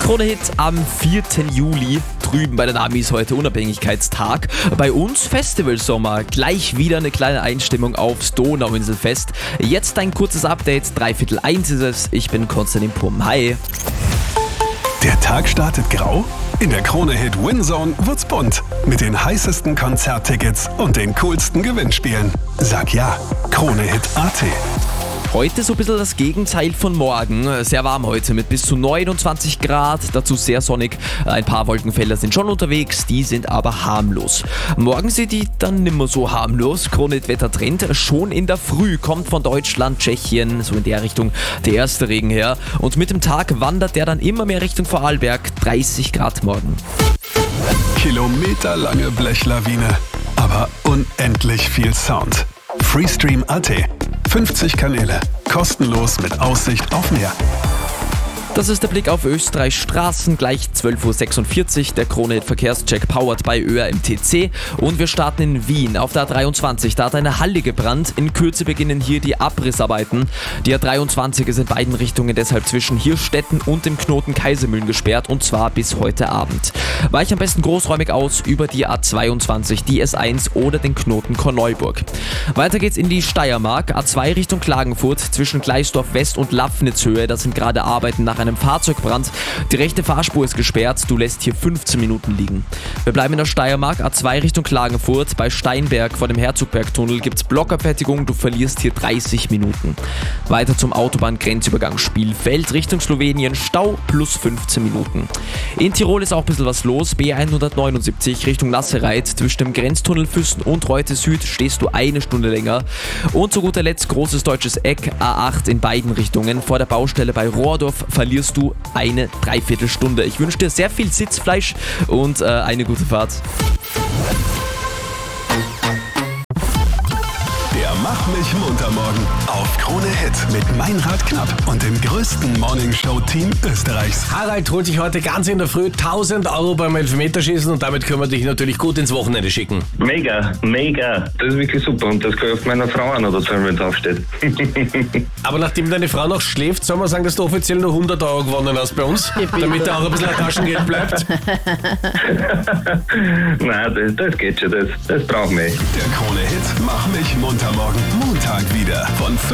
Krone-Hit am 4. Juli. Drüben bei den Amis heute Unabhängigkeitstag. Bei uns Festivalsommer. Gleich wieder eine kleine Einstimmung aufs Donauinselfest. Jetzt ein kurzes Update. 1:15 ist es. Ich bin Konstantin Pumm. Hi. Der Tag startet grau? In der Krone-Hit Winzone wird's bunt. Mit den heißesten Konzerttickets und den coolsten Gewinnspielen. Sag ja, Krone-Hit.at. Heute so ein bisschen das Gegenteil von morgen. Sehr warm heute mit bis zu 29 Grad, dazu sehr sonnig. Ein paar Wolkenfelder sind schon unterwegs, die sind aber harmlos. Morgen sind die dann nimmer so harmlos. Krone-Hit-Wettertrend. Schon in der Früh kommt von Deutschland, Tschechien, so in der Richtung der erste Regen her. Und mit dem Tag wandert der dann immer mehr Richtung Vorarlberg. 30 Grad morgen. Kilometerlange Blechlawine, aber unendlich viel Sound. Freestream.at. 50 Kanäle, kostenlos mit Aussicht auf Meer. Das ist der Blick auf Österreichs Straßen, gleich 12:46 Uhr, der Krone-Hit-Verkehrscheck powered by ÖRMTC. Und wir starten in Wien auf der A23, da hat eine Halle gebrannt. In Kürze beginnen hier die Abrissarbeiten. Die A23 ist in beiden Richtungen deshalb zwischen Hirstetten und dem Knoten Kaisermühlen gesperrt, und zwar bis heute Abend. Weich am besten großräumig aus über die A22, die S1 oder den Knoten Korneuburg. Weiter geht's in die Steiermark, A2 Richtung Klagenfurt, zwischen Gleisdorf West und Lafnitzhöhe. Das sind gerade Arbeiten nach einem Fahrzeugbrand. Die rechte Fahrspur ist gesperrt, du lässt hier 15 Minuten liegen. Wir bleiben in der Steiermark, A2 Richtung Klagenfurt. Bei Steinberg vor dem Herzogbergtunnel gibt's Blockabfertigung, du verlierst hier 30 Minuten. Weiter zum Autobahngrenzübergang Spielfeld Richtung Slowenien, Stau plus 15 Minuten. In Tirol ist auch ein bisschen was los, B179 Richtung Nassereit. Zwischen dem Grenztunnel Füssen und Reute Süd stehst du eine Stunde länger. Und zu guter Letzt großes deutsches Eck, A8 in beiden Richtungen. Vor der Baustelle bei Rohrdorf verlierst du eine Dreiviertelstunde. Ich wünsche dir sehr viel Sitzfleisch und eine gute Fahrt. Der Mach mich munter morgen auf Krone-Hit mit Meinrad Knapp und dem größten Morningshow-Team Österreichs. Harald holt sich heute ganz in der Früh 1.000 Euro beim Elfmeterschießen und damit können wir dich natürlich gut ins Wochenende schicken. Mega. Das ist wirklich super und das gehört meiner Frau auch noch dazu, wenn es aufsteht. Aber nachdem deine Frau noch schläft, soll man sagen, dass du offiziell nur 100 Euro gewonnen hast bei uns, damit da auch ein bisschen Taschengeld bleibt. Nein, das geht schon, das brauchen wir. Der Krone-Hit Mach mich munter morgen Montag wieder von